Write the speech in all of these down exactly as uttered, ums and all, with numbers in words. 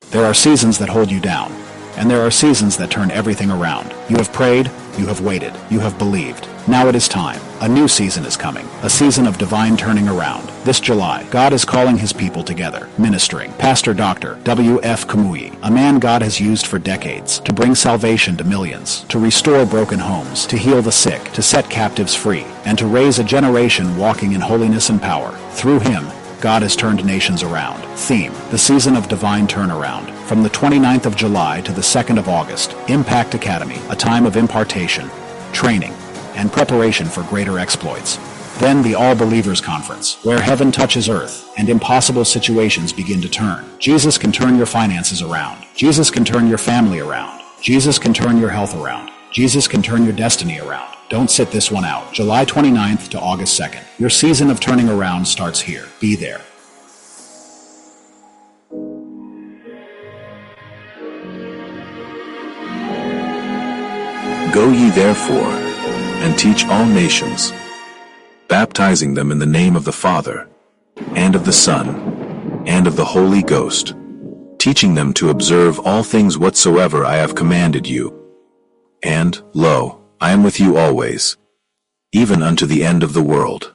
There are seasons that hold you down, and there are seasons that turn everything around. You have prayed, you have waited, you have believed. Now it is time. A new season is coming, a season of divine turning around. This July, God is calling his people together, ministering. Pastor Doctor W F Kumuyi, a man God has used for decades to bring salvation to millions, to restore broken homes, to heal the sick, to set captives free, and to raise a generation walking in holiness and power. Through him, God has turned nations around. Theme: the season of divine turnaround. From the twenty-ninth of July to the second of August, Impact Academy, a time of impartation, training, and preparation for greater exploits. Then the All Believers Conference, where heaven touches earth and impossible situations begin to turn. Jesus can turn your finances around. Jesus can turn your family around. Jesus can turn your health around. Jesus can turn your destiny around. Don't sit this one out. July twenty-ninth to August second. Your season of turning around starts here. Be there. Go ye therefore, and teach all nations, baptizing them in the name of the Father, and of the Son, and of the Holy Ghost, teaching them to observe all things whatsoever I have commanded you. And, lo, I am with you always, even unto the end of the world.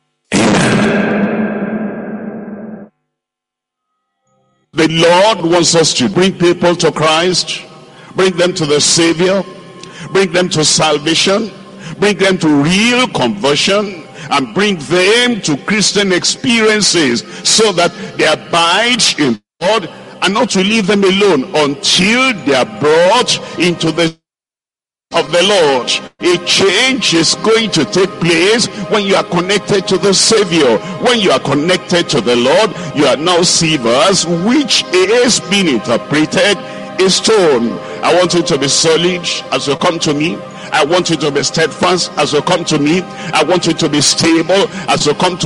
Amen. The Lord wants us to bring people to Christ, bring them to the Savior, bring them to salvation, bring them to real conversion, and bring them to Christian experiences so that they abide in God, and not to leave them alone until they are brought into the of the Lord. A change is going to take place when you are connected to the Savior. When you are connected to the Lord, you are now sievers, which is being interpreted a stone. I want you to be solid as you come to me. I want you to be steadfast as you come to me. I want you to be stable as you come to